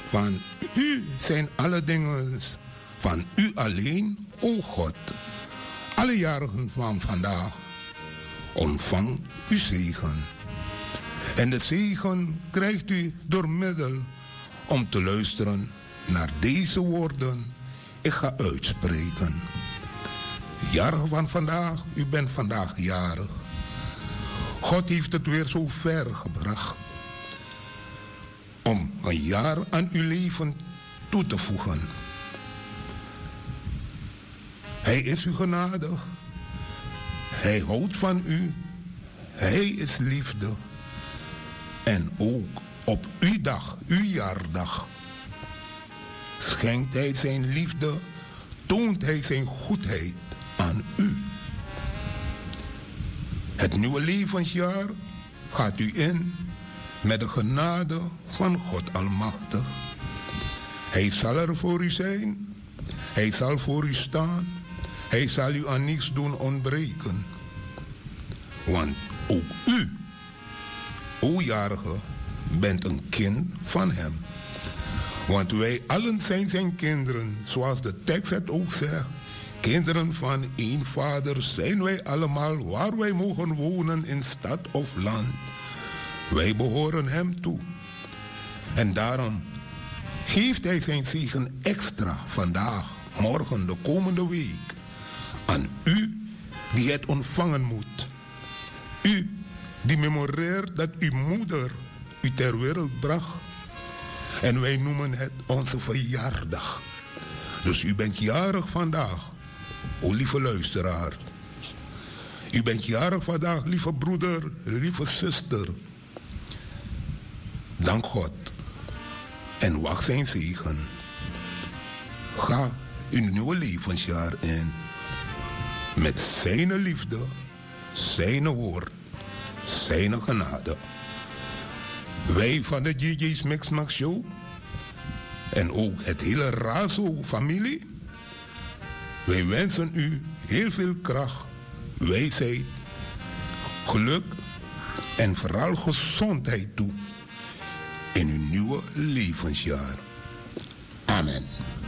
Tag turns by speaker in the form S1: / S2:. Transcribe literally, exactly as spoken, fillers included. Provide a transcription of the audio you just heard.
S1: Van u zijn alle dingen, van u alleen, o God. Alle jarigen van vandaag, ontvang uw zegen. En de zegen krijgt u door middel om te luisteren naar deze woorden. Ik ga uitspreken. Jarigen van vandaag, u bent vandaag jarig. God heeft het weer zo ver gebracht om een jaar aan uw leven toe te voegen. Hij is u genadig. Hij houdt van u. Hij is liefde. En ook op uw dag, uw jaardag, schenkt hij zijn liefde, toont hij zijn goedheid aan u. Het nieuwe levensjaar gaat u in met de genade van God Almachtig. Hij zal er voor u zijn. Hij zal voor u staan. Hij zal u aan niets doen ontbreken. Want ook u, o jarige, bent een kind van hem. Want wij allen zijn zijn kinderen, zoals de tekst het ook zegt. Kinderen van één vader zijn wij allemaal, waar wij mogen wonen in stad of land. Wij behoren hem toe. En daarom geeft hij zijn zegen extra vandaag, morgen, de komende week aan u die het ontvangen moet. U die memoreert dat uw moeder u ter wereld bracht. En wij noemen het onze verjaardag. Dus u bent jarig vandaag, o lieve luisteraar. U bent jarig vandaag, lieve broeder, lieve zuster. Dank God en wacht zijn zegen. Ga uw nieuwe levensjaar in met zijn liefde, zijn woord, zijn genade. Wij van de G J's Mixmax Show en ook het hele Razo-familie, wij wensen u heel veel kracht, wijsheid, geluk en vooral gezondheid toe in uw nieuwe levensjaar. Amen.